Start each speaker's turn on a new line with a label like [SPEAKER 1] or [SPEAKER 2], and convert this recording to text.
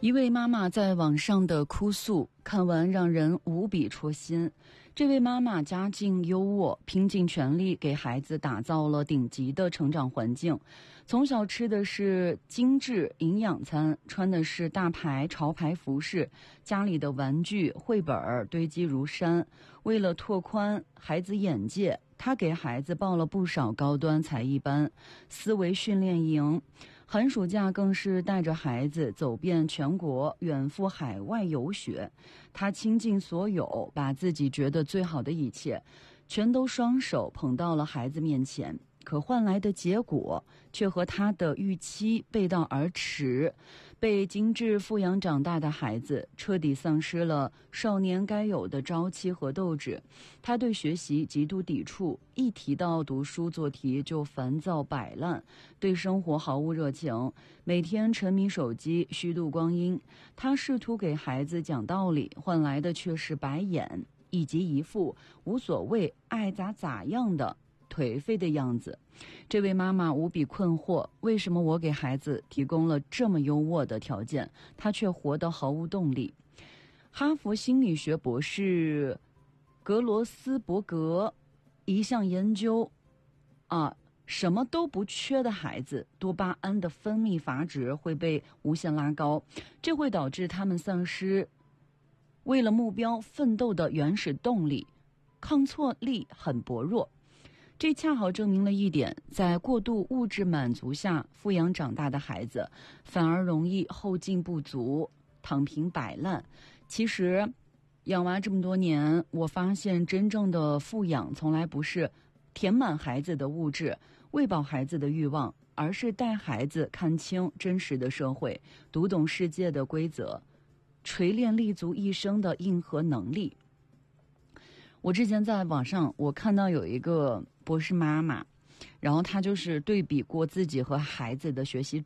[SPEAKER 1] 一位妈妈在网上的哭诉，看完让人无比戳心。这位妈妈家境优渥，拼尽全力给孩子打造了顶级的成长环境，从小吃的是精致营养餐，穿的是大牌潮牌服饰，家里的玩具绘本堆积如山。为了拓宽孩子眼界，她给孩子报了不少高端才艺班、思维训练营，寒暑假更是带着孩子走遍全国，远赴海外游学。她倾尽所有，把自己觉得最好的一切全都双手捧到了孩子面前，可换来的结果却和她的预期背道而驰。被精致富养长大的孩子彻底丧失了少年该有的朝气和斗志，他对学习极度抵触，一提到读书做题就烦躁摆烂，对生活毫无热情，每天沉迷手机虚度光阴。他试图给孩子讲道理，换来的却是白眼以及一副无所谓爱咋咋样的颓废的样子。这位妈妈无比困惑，为什么我给孩子提供了这么优渥的条件，他却活得毫无动力？哈佛心理学博士格罗斯伯格一项研究什么都不缺的孩子，多巴胺的分泌阀值会被无限拉高，这会导致他们丧失为了目标奋斗的原始动力，抗挫力很薄弱。这恰好证明了一点，在过度物质满足下富养长大的孩子，反而容易后劲不足，躺平摆烂。其实养娃这么多年，我发现真正的富养从来不是填满孩子的物质，喂饱孩子的欲望，而是带孩子看清真实的社会，读懂世界的规则，锤炼立足一生的硬核能力。我之前在网上我看到有一个博士妈妈，然后她就是对比过自己和孩子的学习